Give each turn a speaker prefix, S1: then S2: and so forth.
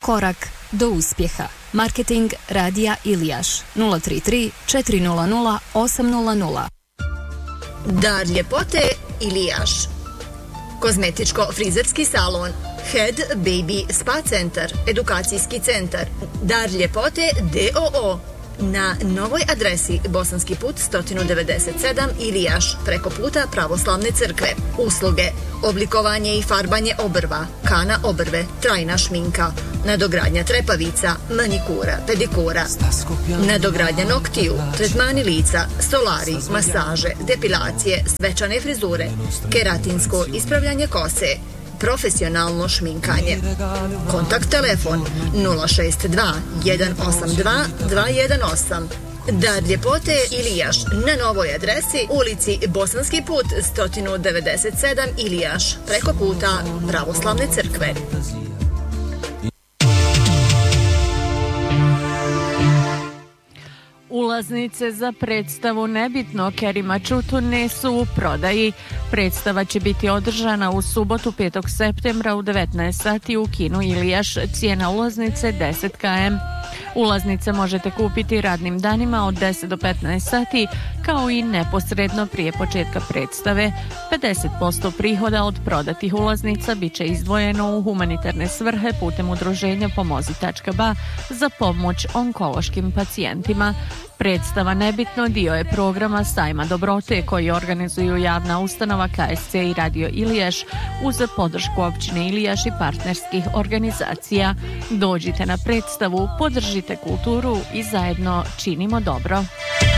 S1: Korak do uspjeha. Marketing Radija Ilijaš 033 400 800.
S2: Dar ljepote Ilijaš. Kozmetičko-frizerski salon, Head Baby Spa centar, edukacijski centar, Dar ljepote DOO. Na novoj adresi Bosanski put 197 Ilijaš, preko puta Pravoslavne crkve. Usluge: oblikovanje i farbanje obrva, kana obrve, trajna šminka, nadogradnja trepavica, manikura, pedikura, nadogradnja noktiju, tretmani lica, solari, masaže, depilacije, svečane frizure, keratinsko ispravljanje kose, profesionalno šminkanje. Kontakt telefon 062 182 218. Dar ljepote Ilijaš, na novoj adresi ulici Bosanski put 197 Ilijaš, preko puta Pravoslavne crkve.
S3: Ulaznice za predstavu Nebitno Kerima Čutune su u prodaji. Predstava će biti održana u subotu 5. septembra u 19 sati u kinu Ilijaš. Cijena ulaznice 10 km. Ulaznice možete kupiti radnim danima od 10 do 15 sati, kao i neposredno prije početka predstave. 50% prihoda od prodatih ulaznica bit će izdvojeno u humanitarne svrhe putem udruženja Pomozi.ba za pomoć onkološkim pacijentima. Predstava Nebitno dio je programa Sajma dobrote koji organizuju javna ustanova KSC i Radio Ilijaš uz podršku općine Ilijaš i partnerskih organizacija. Dođite na predstavu, podržite kulturu i zajedno činimo dobro.